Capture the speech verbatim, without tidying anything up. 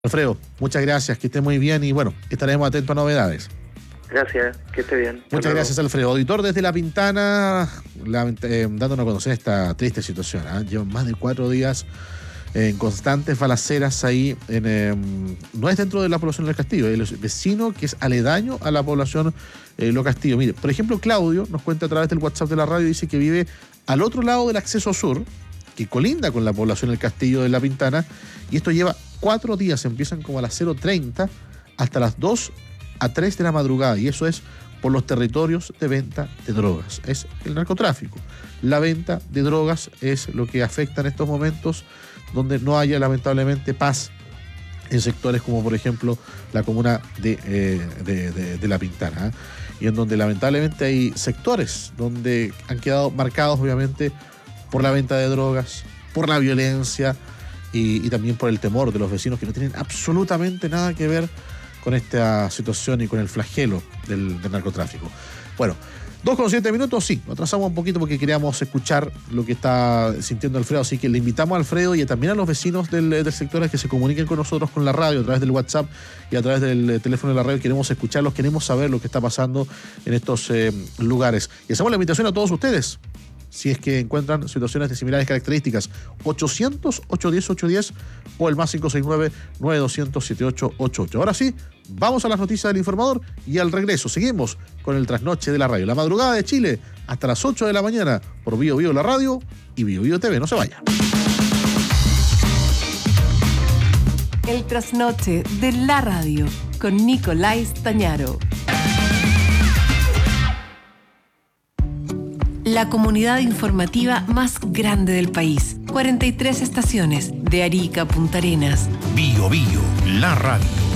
Alfredo, muchas gracias, que esté muy bien y bueno, estaremos atentos a novedades. Gracias, que esté bien. Muchas Hasta gracias, luego. Alfredo. Auditor desde La Pintana, la, eh, dándonos a conocer esta triste situación. ¿eh? Llevan más de cuatro días eh, en constantes balaceras ahí. En, eh, no es dentro de la población del Castillo, es el vecino que es aledaño a la población eh, Lo Castillo. Mire, por ejemplo, Claudio nos cuenta a través del WhatsApp de la radio, dice que vive al otro lado del acceso sur, que colinda con la población del Castillo de La Pintana, y esto lleva cuatro días, empiezan como a las cero treinta hasta las dos a tres de la madrugada, y eso es por los territorios de venta de drogas. Es el narcotráfico. La venta de drogas es lo que afecta en estos momentos, donde no haya lamentablemente paz en sectores como por ejemplo la comuna de, eh, de, de, de La Pintana, ¿eh? y en donde lamentablemente hay sectores donde han quedado marcados obviamente por la venta de drogas, por la violencia y, y también por el temor de los vecinos que no tienen absolutamente nada que ver con esta situación y con el flagelo del, del narcotráfico. Bueno, dos con siete minutos, sí, nos atrasamos un poquito porque queríamos escuchar lo que está sintiendo Alfredo, así que le invitamos a Alfredo y también a los vecinos del, del sector a que se comuniquen con nosotros con la radio, a través del WhatsApp y a través del teléfono de la radio. Queremos escucharlos, queremos saber lo que está pasando en estos eh, lugares. Y hacemos la invitación a todos ustedes, si es que encuentran situaciones de similares características, ochocientos, ochocientos diez, ochocientos diez o el más cinco seis nueve, nueve doscientos, setenta y ocho ochenta y ocho. Ahora sí, vamos a las noticias del informador y al regreso seguimos con el trasnoche de la radio. La madrugada de Chile hasta las ocho de la mañana por Bio Bio la radio y Bio Bio T V. No se vaya. El trasnoche de la radio con Nicolás Tañaro. La comunidad informativa más grande del país. cuarenta y tres estaciones, de Arica a Punta Arenas. Bio Bio, la radio.